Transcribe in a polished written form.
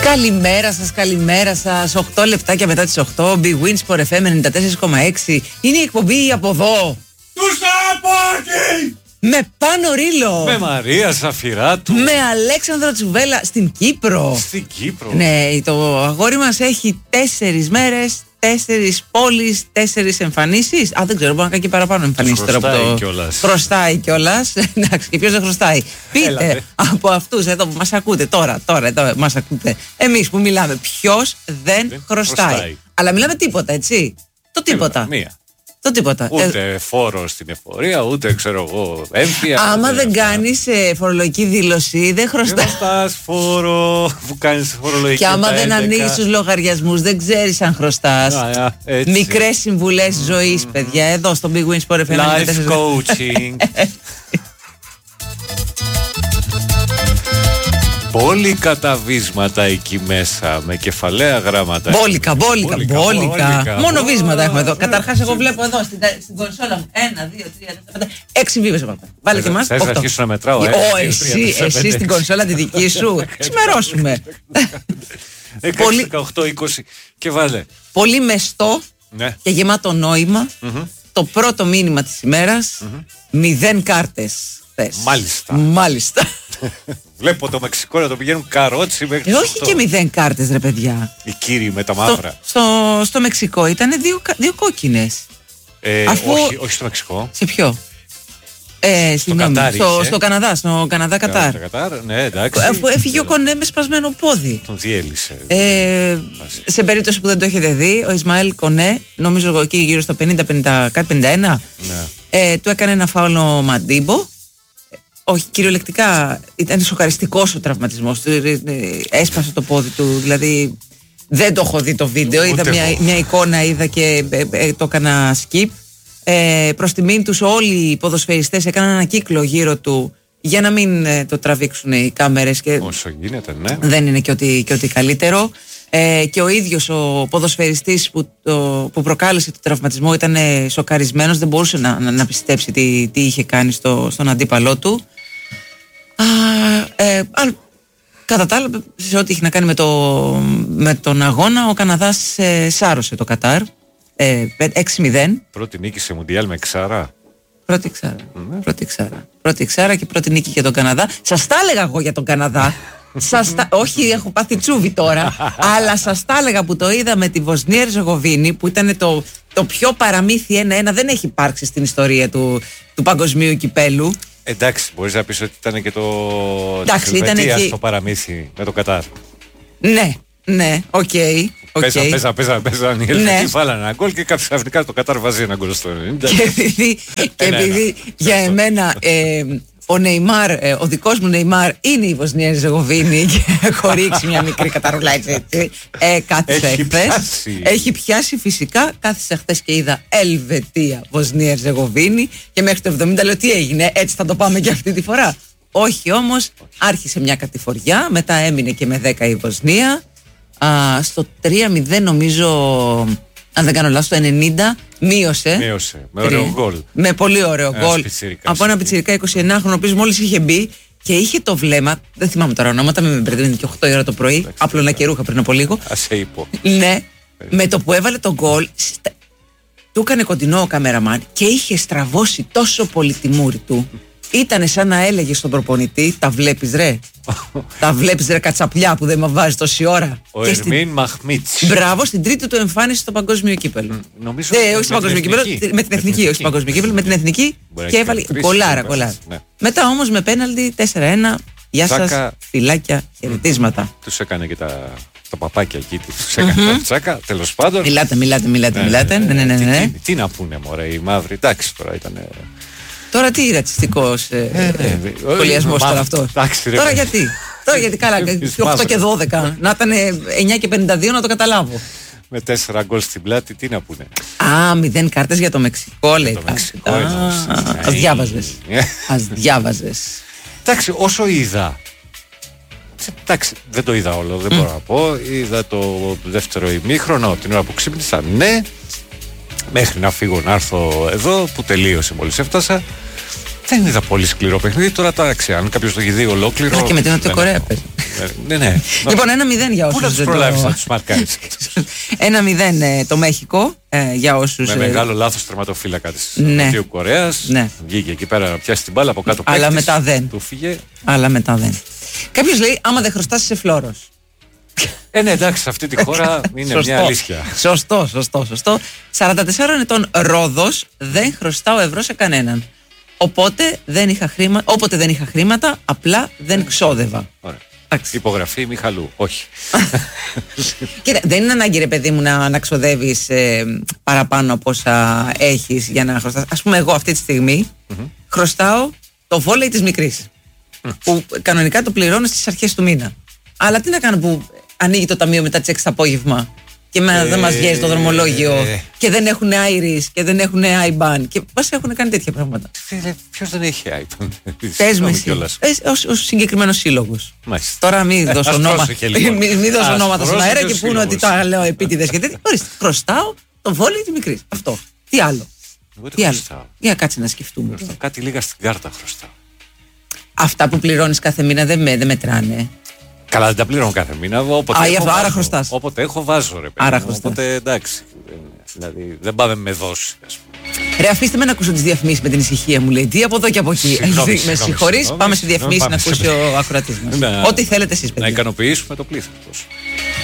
Καλημέρα σας. 8 λεπτάκια μετά τις 8. Big Wins for FM 94,6. Είναι η εκπομπή από εδώ. Του Σταπάκη! Με Πάνο Ρήλο. Με Μαρία Ζαφυράτου. Με Αλέξανδρο Τσουβέλα στην Κύπρο. Στην Κύπρο. Ναι, το αγόρι μας έχει 4 μέρες, 4 πόλεις, 4 εμφανίσεις. Δεν ξέρω, μπορεί να κάνει και παραπάνω εμφανίσεις τώρα. Χρωστάει κιόλας. Εντάξει, και ποιος δεν χρωστάει. Πείτε από αυτούς εδώ που μας ακούτε τώρα εδώ μας ακούτε. Εμείς που μιλάμε, ποιος δεν χρωστάει. Αλλά μιλάμε τίποτα, έτσι. Το τίποτα. Το τίποτα. Ούτε φόρο στην εφορία, ούτε ξέρω εγώ έμφυα. Άμα δεν κάνεις φορολογική δήλωση, δεν χρωστάς. Δεν χρωστάς φόρο που κάνεις φορολογική. Και άμα δεν ανοίγεις τους λογαριασμούς, δεν ξέρεις αν χρωστάς. Μικρές συμβουλές ζωής, παιδιά, εδώ στο Big Wins for FM. Life coaching. Μπόλικα τα βίσματα εκεί μέσα, με κεφαλαία γράμματα. Μπόλικα. Μόνο βίσματα έχουμε εδώ. Καταρχάς, εγώ βλέπω εδώ στην κονσόλα μου 1, 2, 3, 4, 5, 6 βίσματα. Βάλε και εμάς. Θες να αρχίσω να μετράω, εσύ στην κονσόλα τη δική σου. Ξημερώσουμε. 16, 18, 20 και βάλε. Πολύ μεστό και γεμάτο νόημα. Το πρώτο μήνυμα της ημέρας. 0 κάρτες. Μάλιστα. Βλέπω το Μεξικό να το πηγαίνουν καρότσι μέχρι όχι και 0 κάρτες, ρε παιδιά. Οι κύριοι με τα μαύρα. Στο Μεξικό ήταν 2 κόκκινες. Όχι στο Μεξικό. Σε ποιο? Στο Καναδά, στο Καναδά-Κατάρ. Ναι, εντάξει. Αφού έφυγε ο Κονέ με σπασμένο πόδι. Τον διέλυσε. Σε περίπτωση που δεν το έχετε δει, ο Ισμαήλ Κονέ, νομίζω εκεί γύρω στο 50-51, του έκανε ένα φάουλο Μαντίμπο. Όχι, κυριολεκτικά ήταν σοκαριστικός ο τραυματισμός του. Έσπασε το πόδι του, δηλαδή δεν το έχω δει το βίντεο. Είδα μια εικόνα, είδα και το έκανα skip. Προς τιμήν τους όλοι οι ποδοσφαιριστές έκαναν ένα κύκλο γύρω του για να μην το τραβήξουν οι κάμερες. Όσο γίνεται, ναι. Δεν είναι και ότι καλύτερο. Και ο ίδιος ο ποδοσφαιριστής που προκάλεσε το τραυματισμό ήταν σοκαρισμένος, δεν μπορούσε να πιστέψει τι είχε κάνει στον αντίπαλό του. Κατά τα άλλα, σε ό,τι είχε να κάνει με τον αγώνα, ο Καναδάς σάρωσε το Κατάρ 6-0. Πρώτη νίκη σε Μουντιάλ με ξάρα. Πρώτη ξάρα και πρώτη νίκη για τον Καναδά. Σας τα έλεγα εγώ για τον Καναδά. Όχι, έχω πάθει τσούβι τώρα. Αλλά σας τα έλεγα που το είδα με τη Βοσνία Ερζεγοβίνη, που ήταν το πιο παραμύθι 1-1. Δεν έχει υπάρξει στην ιστορία του παγκοσμίου κυπέλου. Εντάξει, μπορείς να πεις ότι ήταν και το Ελβετία στο παραμύθι με το Κατάρ. Ναι, οκ. Παίζαν οι Ελβετοί, βάλανε ένα γκολ και ξαφνικά το Κατάρ βάζει ένα γκολ στο 90. Και επειδή για εμένα ο Νεϊμάρ, ο δικός μου Νεϊμάρ είναι η Βοσνία Ερζεγοβίνη και έχω ρίξει μια μικρή καταρρουλά έτσι. Κάθισα εχθές. Έχει πιάσει φυσικά. Κάθισα χθες και είδα Ελβετία, Βοσνία Ερζεγοβίνη και μέχρι το 70 λέω τι έγινε, έτσι θα το πάμε και αυτή τη φορά. Όχι όμως, άρχισε μια κατηφοριά, μετά έμεινε και με 10 η Βοσνία. Στο 3-0 νομίζω, αν δεν κάνω λάθος, το 90 μείωσε. Με ωραίο γκολ. Με πολύ ωραίο γκολ. Από ένα πιτσιρικά 29χρονο, ο οποίος μόλις είχε μπει και είχε το βλέμμα. Δεν θυμάμαι τώρα ονόματα, με μπερδεύει και 8 η ώρα το πρωί. Άπλωνα και ρούχα πριν από λίγο. Ας είπω. Ναι, με το που έβαλε το γκολ, του έκανε κοντινό ο καμεραμάν και είχε στραβώσει τόσο πολύ τη μούρη του. Ήτανε σαν να έλεγε στον προπονητή, τα βλέπεις ρε. Τα βλέπεις ρε κατσαπλιά που δεν με βάζει τόση ώρα. Ο Ερμίν Μαχμίτς. Μπράβο, στην τρίτη του εμφάνιση στο παγκόσμιο κύπελλο. Νομίζω όχι στο παγκόσμιο κύπελλο, με την εθνική, όχι στο παγκόσμιο κύπελλο, με την εθνική και έβαλε κολάρα. Μετά όμως με πέναλτι 4-1. Γεια σας, φιλάκια, χαιρετίσματα. Τους έκανε και τα παπάκια εκεί, τους έκανε τα τσάκα, τέλος πάντων. Μιλάτε. Ναι. Τι να πούνε μωρέ οι μαύροι, εντάξει τώρα ήταν. Τώρα τι ρατσιστικός σχολιασμός τώρα αυτό. Τώρα γιατί καλά, 8 και 12. Να ήταν 9 και 52 να το καταλάβω. Με 4 γκολ στην πλάτη, τι να πούνε. 0 κάρτες για το Μεξικό, λέει. Ας διάβαζες. Εντάξει, όσο είδα. Εντάξει, δεν το είδα όλο, δεν μπορώ να πω. Είδα το δεύτερο ημίχρονο, την ώρα που ξύπνησα, ναι. Μέχρι να φύγω να έρθω εδώ, που τελείωσε μόλις έφτασα. Δεν είδα πολύ σκληρό παιχνίδι. Τώρα εντάξει, αν κάποιος το έχει δει ολόκληρο. Και με την Νότια Κορέα παίζει. Ναι. Λοιπόν, 1-0 για όσους. Πού να τους προλάβεις να τους μαρκάρεις? 1-0 το Μέχικο για όσους. Με μεγάλο λάθος τερματοφύλακα της Νοτιού Κορέας. Ναι. Βγήκε εκεί πέρα να πιάσει την μπάλα από κάτω. Αλλά μετά δεν. Του φύγε. Αλλά μετά δεν. Κάποιος λέει: άμα δεν χρωστάς είσαι φλόρος. Ναι, εντάξει, σε αυτή τη χώρα είναι μια αλήθεια. Σωστό. 44 ετών Ρόδος, δεν χρωστάω ευρώ σε κανέναν. Όποτε δεν είχα χρήματα, απλά δεν ξόδευα. Ωραία. Υπογραφή Μιχαλού, όχι. Κοίτα, δεν είναι ανάγκη, ρε παιδί μου, να ξοδεύεις παραπάνω από όσα έχεις για να χρωστάς. Ας πούμε, εγώ αυτή τη στιγμή χρωστάω το βόλεϊ της μικρής. Που κανονικά το πληρώνω στις αρχές του μήνα. Αλλά τι να κάνω που ανοίγει το ταμείο μετά τις 6 το απόγευμα και δεν μας βγαίνει το δρομολόγιο και δεν έχουν Iris και δεν έχουν IBAN και μας έχουν κάνει τέτοια πράγματα. Ποιος δεν έχει IBAN? Πες με εσύ, ο συγκεκριμένος σύλλογος. Τώρα μην δώσω ονόματα στον αέρα και πούνε ότι τα λέω επίτηδες και τέτοια. Ορίστε, χρωστάω το βόλεϊ της μικρής. Αυτό. Τι άλλο? Για κάτσε να σκεφτούμε. Κάτι λίγα στην κάρτα χρωστάω. Αυτά που πληρώνεις κάθε μήνα δεν μετράνε. Καλά, δεν τα πληρώνω κάθε μήνα. Άρα χρωστάς. Όποτε έχω, βάζω, ρε παιδί. Οπότε εντάξει. Δηλαδή δεν πάμε με δόση, ας πούμε. Ρε, αφήστε με να ακούσω τις διαφημίσεις με την ησυχία μου, λέει. Τι από εδώ και από εκεί. Με συγχωρείς, πάμε στη διαφημίση να ακούσει ο ακροατής μας. Ό,τι θέλετε εσείς, παιδιά. Να ικανοποιήσουμε το πλήθος.